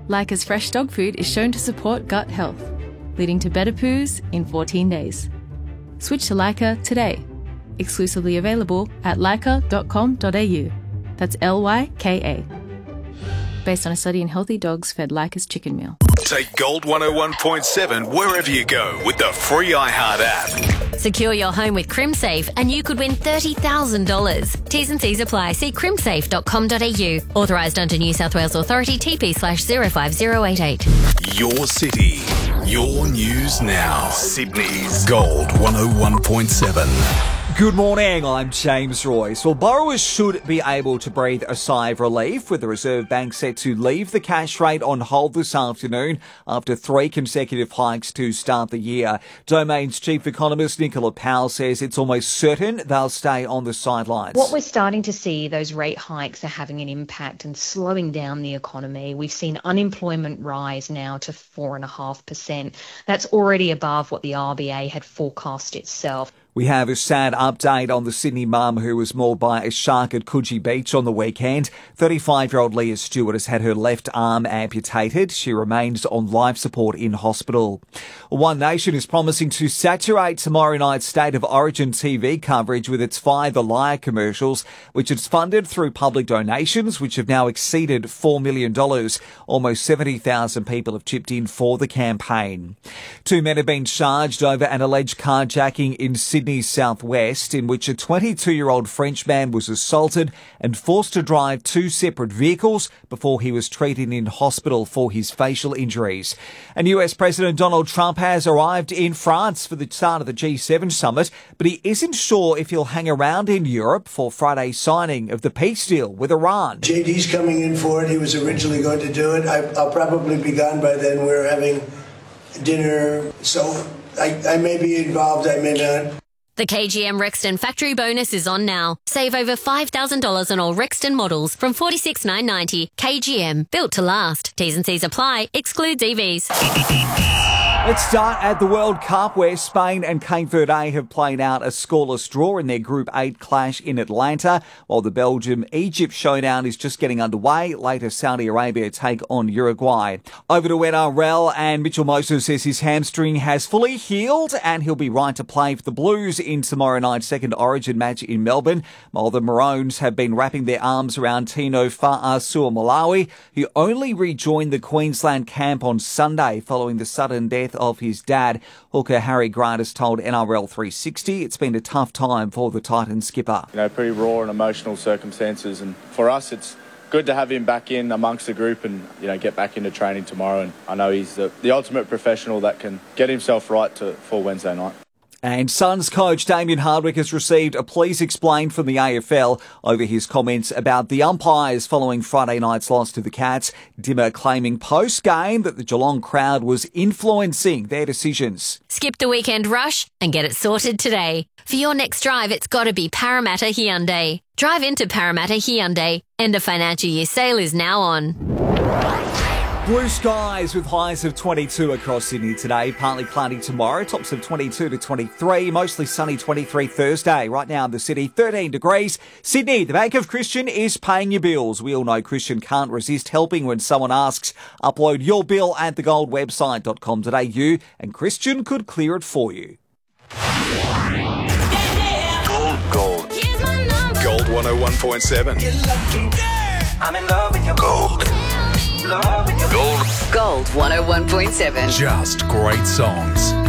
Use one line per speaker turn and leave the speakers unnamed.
Leica's fresh dog food is shown to support gut health, leading to better poos in 14 days. Switch to Leica today. Exclusively available at leica.com.au. That's Lyka. Based on a study in healthy dogs fed Leica's chicken meal.
Take Gold 101.7 wherever you go with the free iHeart app.
Secure your home with CrimSafe and you could win $30,000. T's and C's apply. See crimsafe.com.au. Authorised under New South Wales Authority TP/05088.
Your city, your news now. Sydney's Gold 101.7.
Good morning, I'm James Royce. Well, borrowers should be able to breathe a sigh of relief with the Reserve Bank set to leave the cash rate on hold this afternoon after 3 consecutive hikes to start the year. Domain's chief economist Nicola Powell says it's almost certain they'll stay on the sidelines.
What we're starting to see, those rate hikes are having an impact and slowing down the economy. We've seen unemployment rise now to 4.5%. That's already above what the RBA had forecast itself.
We have a sad update on the Sydney mum who was mauled by a shark at Coogee Beach on the weekend. 35-year-old Leah Stewart has had her left arm amputated. She remains on life support in hospital. One Nation is promising to saturate tomorrow night's State of Origin TV coverage with its Fire the Liar commercials, which it's funded through public donations, which have now exceeded $4 million. Almost 70,000 people have chipped in for the campaign. 2 men have been charged over an alleged carjacking in Sydney's southwest, in which a 22-year-old French man was assaulted and forced to drive 2 separate vehicles before he was treated in hospital for his facial injuries. And US President Donald Trump has arrived in France for the start of the G7 summit, but he isn't sure if he'll hang around in Europe for Friday's signing of the peace deal with Iran.
JD's coming in for it. He was originally going to do it. I'll probably be gone by then. We're having dinner, so I may be involved, I may not.
The KGM Rexton factory bonus is on now. Save over $5,000 on all Rexton models from $46,990. KGM, built to last. T's and C's apply. Excludes EVs.
Let's start at the World Cup, where Spain and Cape Verde have played out a scoreless draw in their Group 8 clash in Atlanta, while the Belgium-Egypt showdown is just getting underway. Later, Saudi Arabia take on Uruguay. Over to NRL, and Mitchell Moses says his hamstring has fully healed and he'll be right to play for the Blues in tomorrow night's second Origin match in Melbourne, while the Maroons have been wrapping their arms around Tino Fa'asuamaleaui, who only rejoined the Queensland camp on Sunday following the sudden death of his dad. Hooker Harry Grant has told NRL 360 it's been a tough time for the Titans skipper.
Pretty raw and emotional circumstances, and for us it's good to have him back in amongst the group and, get back into training tomorrow. And I know he's the ultimate professional that can get himself right for Wednesday night.
And Suns coach Damien Hardwick has received a please explain from the AFL over his comments about the umpires following Friday night's loss to the Cats. Dimmer claiming post-game that the Geelong crowd was influencing their decisions.
Skip the weekend rush and get it sorted today. For your next drive, it's got to be Parramatta Hyundai. Drive into Parramatta Hyundai. End of financial year sale is now on.
Blue skies with highs of 22 across Sydney today, partly cloudy tomorrow, tops of 22 to 23, mostly sunny 23 Thursday. Right now in the city, 13 degrees. Sydney, the Bank of Christian is paying your bills. We all know Christian can't resist helping when someone asks. Upload your bill at thegoldwebsite.com.au and Christian could clear it for you.
Gold. Gold 101.7.
I'm in love with your
Gold.
Gold.
Gold.
Gold 101.7.
Just great songs.